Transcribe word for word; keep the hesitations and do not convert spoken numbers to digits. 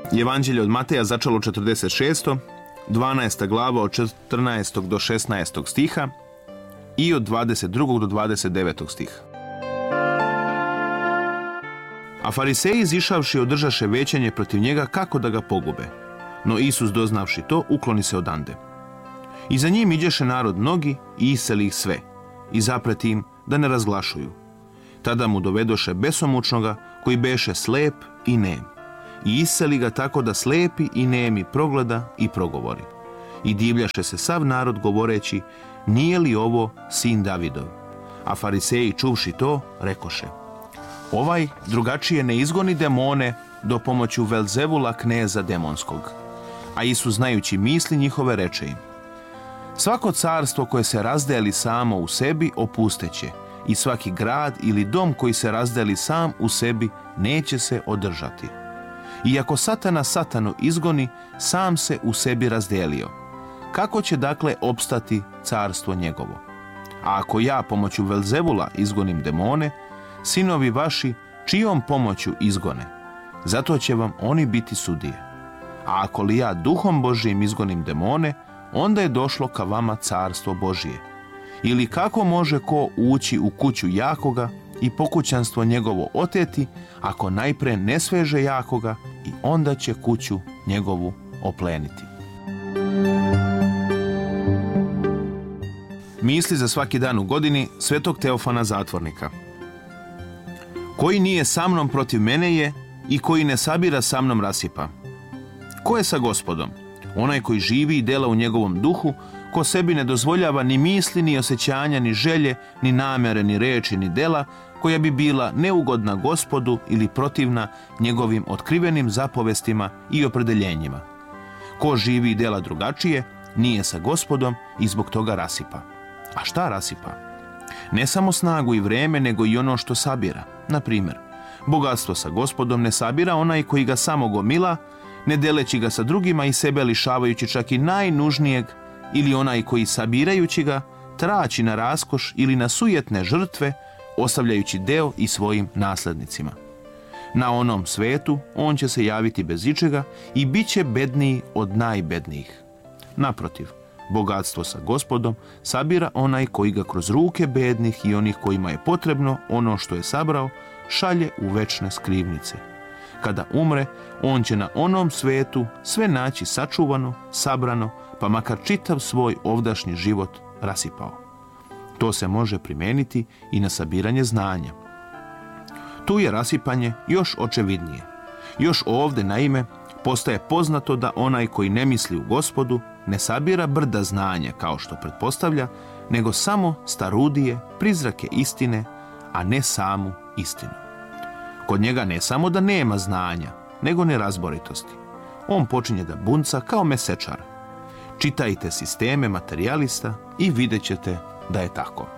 Evanđelje od Mateja začelo četrdeset šest. dvanaesta glava od četrnaestog do šesnaestog stiha i od dvadeset drugog do dvadeset devetog stiha. A fariseji izišavši održaše većanje protiv njega kako da ga pogube. No Isus doznavši to, ukloni se odande. I za njim iđeše narod mnogi i iseli ih sve i zapreti im da ne razglašuju. Tada mu dovedoše besomučnoga koji beše slep i nem. I iseli ga tako da slepi i nemi progleda i progovori. I divljaše se sav narod govoreći, nije li ovo sin Davidov? A fariseji čuvši to, rekoše, ovaj drugačije ne izgoni demone do pomoću Velzevula, kneza demonskog. A Isus, znajući misli njihove, reče im, svako carstvo koje se razdeli samo u sebi opusteće i svaki grad ili dom koji se razdeli sam u sebi neće se održati. I ako satana satanu izgoni, sam se u sebi razdelio. Kako će dakle opstati carstvo njegovo? A ako ja pomoću Velzevula izgonim demone, sinovi vaši čijom pomoću izgone? Zato će vam oni biti sudije. A ako li ja duhom Božijim izgonim demone, onda je došlo ka vama carstvo Božije. Ili kako može ko ući u kuću jakoga i pokućanstvo njegovo oteti, ako najpre ne sveže jakoga i onda će kuću njegovu opleniti. Misli za svaki dan u godini svetog Teofana Zatvornika. Koji nije sa mnom protiv mene je i koji ne sabira sa mnom rasipa. Ko je sa Gospodom? Onaj koji živi i dela u njegovom duhu, ko sebi ne dozvoljava ni misli, ni osjećanja, ni želje, ni namere, ni reči, ni dela, koja bi bila neugodna Gospodu ili protivna njegovim otkrivenim zapovestima i opredeljenjima. Ko živi i dela drugačije, nije sa Gospodom i zbog toga rasipa. A šta rasipa? Ne samo snagu i vreme, nego i ono što sabira. Na primjer, bogatstvo sa Gospodom ne sabira onaj koji ga samo gomila, ne deleći ga sa drugima i sebe lišavajući čak i najnužnijeg, ili onaj koji sabirajući ga trači na raskoš ili na sujetne žrtve, ostavljajući deo i svojim naslednicima. Na onom svetu on će se javiti bez ičega i bit će bedniji od najbednijih. Naprotiv, bogatstvo sa Gospodom sabira onaj koji ga kroz ruke bednih i onih kojima je potrebno ono što je sabrao, šalje u večne skrivnice. Kada umre, on će na onom svetu sve naći sačuvano, sabrano, pa makar čitav svoj ovdašnji život rasipao. To se može primijeniti i na sabiranje znanja. Tu je rasipanje još očevidnije. Još ovdje, naime, postaje poznato da onaj koji ne misli u Gospodu ne sabira brda znanja kao što pretpostavlja, nego samo starudije, prizrake istine, a ne samu istinu. Kod njega ne samo da nema znanja, nego nerazboritosti. On počinje da bunca kao mesečar. Čitajte sisteme materijalista i vidjet ćete da je tako.